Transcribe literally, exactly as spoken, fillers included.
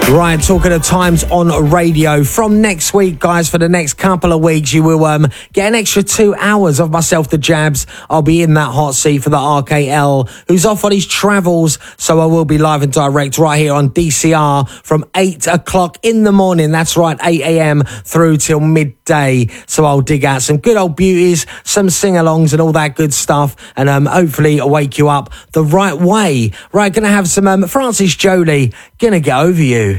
Right, talking of times on radio. From next week, guys, for the next couple of weeks, you will um, get an extra two hours of myself, the Jabs. I'll be in that hot seat for the R K L, who's off on his travels. So I will be live and direct right here on D C R from eight o'clock in the morning. That's right, eight a.m. through till midday. So I'll dig out some good old beauties, some sing-alongs and all that good stuff. And um, hopefully wake you up the right way. Right, going to have some um, Francis Jolie, Gonna Get Over You.